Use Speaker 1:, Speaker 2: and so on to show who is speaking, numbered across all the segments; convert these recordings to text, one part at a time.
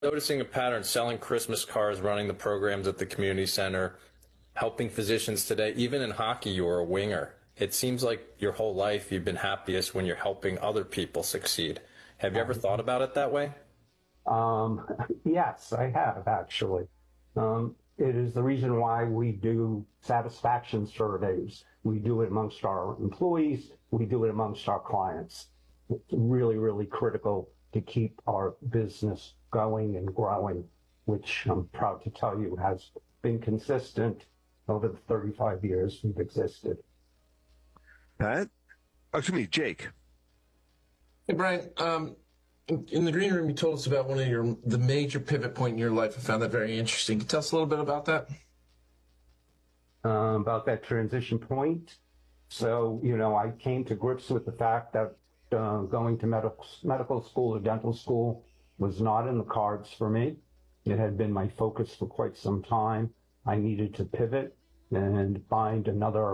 Speaker 1: Noticing a pattern selling Christmas cards, running the programs at the community center, helping physicians today. Even in hockey, you were a winger. It seems like your whole life you've been happiest when you're helping other people succeed. Have you ever thought about it that way?
Speaker 2: Um, yes, I have actually. It is the reason why we do satisfaction surveys. We do it amongst our employees. We do it amongst our clients. It's really, really critical to keep our business going and growing, which I'm proud to tell you has been consistent over the 35 years we've existed.
Speaker 3: Pat? Oh, excuse me, Jake.
Speaker 4: Hey, Brian. In the green room, you told us about the major pivot point in your life. I found that very interesting. Can you tell us a little bit about that?
Speaker 2: About that transition point. So, I came to grips with the fact that going to medical school or dental school was not in the cards for me. It had been my focus for quite some time. I needed to pivot and find another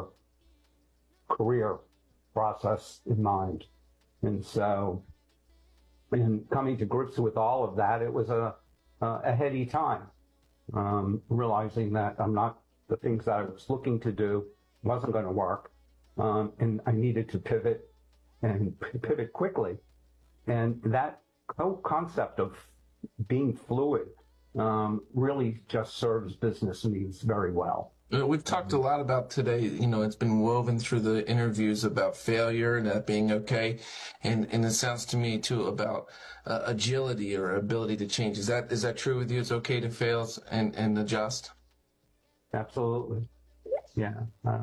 Speaker 2: career process in mind. And so, in coming to grips with all of that, it was a heady time, realizing that the things that I was looking to do wasn't going to work, and I needed to pivot and pivot quickly. And that whole concept of being fluid really just serves business needs very well.
Speaker 4: We've talked a lot about today, it's been woven through the interviews about failure and that being okay. And it sounds to me, too, about agility or ability to change. Is that true with you? It's okay to fail and adjust?
Speaker 2: Absolutely. Yeah.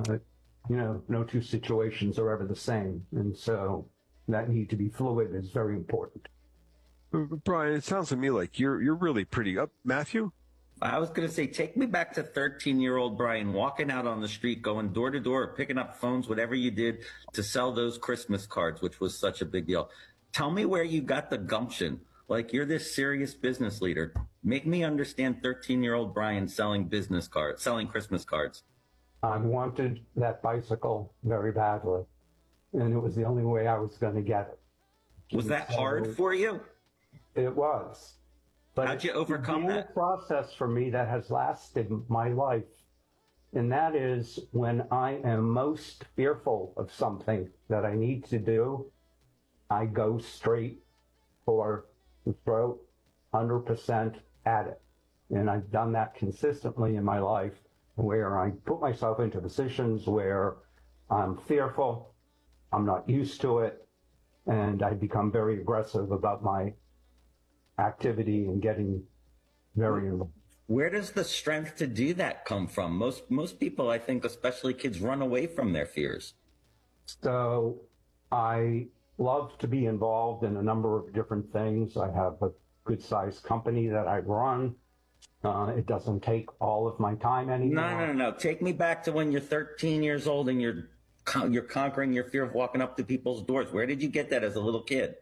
Speaker 2: No two situations are ever the same. And so that need to be fluid is very important.
Speaker 3: Brian, it sounds to me like you're really pretty up. Matthew?
Speaker 5: I was going to say, take me back to 13-year-old Brian walking out on the street, going door to door, picking up phones, whatever you did to sell those Christmas cards, which was such a big deal. Tell me where you got the gumption. Like, you're this serious business leader. Make me understand 13-year-old Brian selling Christmas cards.
Speaker 2: I wanted that bicycle very badly, and it was the only way I was going to get it.
Speaker 5: Was that hard for you?
Speaker 2: It was. But
Speaker 5: how'd you overcome that?
Speaker 2: It's been a process for me that has lasted my life. And that is when I am most fearful of something that I need to do, I go straight for the throat, 100% at it. And I've done that consistently in my life, where I put myself into positions where I'm fearful, I'm not used to it, and I become very aggressive about my activity and getting very involved.
Speaker 5: Where does the strength to do that come from? Most people, I think, especially kids, run away from their fears.
Speaker 2: So I love to be involved in a number of different things. I have a good-sized company that I run. It doesn't take all of my time anymore.
Speaker 5: No. Take me back to when you're 13 years old and you're conquering your fear of walking up to people's doors. Where did you get that as a little kid?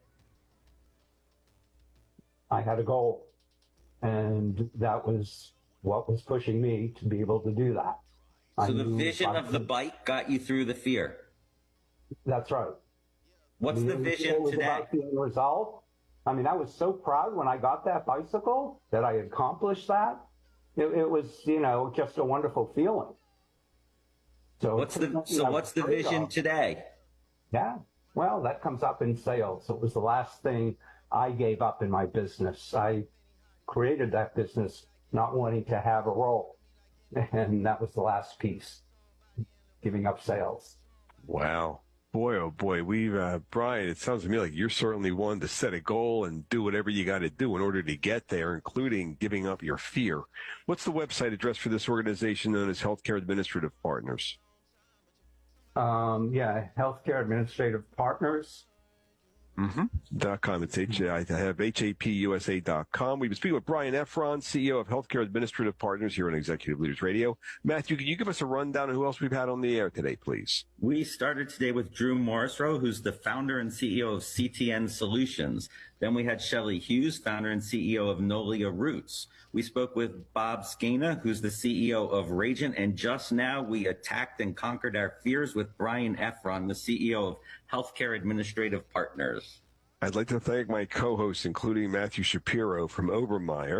Speaker 2: I had a goal, and that was what was pushing me to be able to do that.
Speaker 5: So the vision of the bike got you through the fear.
Speaker 2: That's right.
Speaker 5: What's the vision today?
Speaker 2: About the end result. I mean, I was so proud when I got that bicycle that I accomplished that. It was, just a wonderful feeling. So what's
Speaker 5: the vision today?
Speaker 2: Yeah. Well, that comes up in sales. It was the last thing I gave up in my business. I created that business not wanting to have a role. And that was the last piece, giving up sales.
Speaker 3: Wow. Boy, oh boy. Brian, it sounds to me like you're certainly one to set a goal and do whatever you got to do in order to get there, including giving up your fear. What's the website address for this organization known as Healthcare Administrative Partners?
Speaker 2: Healthcare Administrative Partners.
Speaker 3: .com. It's I have HAPUSA.com. We've been speaking with Brian Effron, CEO of Healthcare Administrative Partners here on Executive Leaders Radio. Matthew, can you give us a rundown of who else we've had on the air today, please?
Speaker 5: We started today with Drew Morrisroe, who's the founder and CEO of CTN Solutions. Then we had Shelley Hughes, founder and CEO of Nolia Roots. We spoke with Bob Skena, who's the CEO of Ragent. And just now we attacked and conquered our fears with Brian Effron, the CEO of Healthcare Administrative Partners.
Speaker 3: I'd like to thank my co-hosts, including Matthew Shapiro from Obermeyer.